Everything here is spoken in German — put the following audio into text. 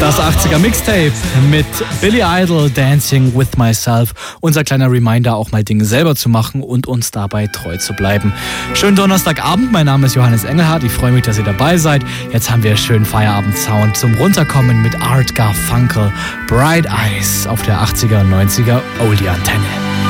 Das 80er Mixtape mit Billy Idol, Dancing with Myself. Unser kleiner Reminder, auch mal Dinge selber zu machen und uns dabei treu zu bleiben. Schönen Donnerstagabend, mein Name ist Johannes Engelhardt. Ich freue mich, dass ihr dabei seid. Jetzt haben wir schönen Feierabend-Sound zum Runterkommen mit Art Garfunkel, Bright Eyes auf der 80er, 90er Oldie-Antenne.